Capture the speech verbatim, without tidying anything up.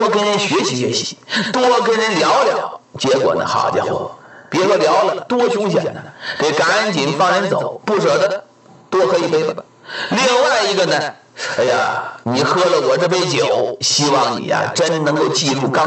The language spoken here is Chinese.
跟人学习学习，多跟人聊聊。结果呢，好家伙，别说聊了，多凶险呢！得赶紧放人走，不舍得，多喝一杯吧。另外一个呢，哎呀，你喝了我这杯酒，希望你呀真能够记住刚